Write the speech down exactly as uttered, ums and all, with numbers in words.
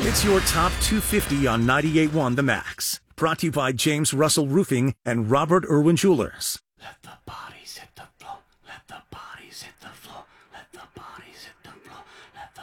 It's your top two fifty on ninety-eight point one The Max. Brought to you by James Russell Roofing and Robert Irwin Jewelers. Let the bodies hit the floor. Let the bodies hit the floor. Let the bodies hit the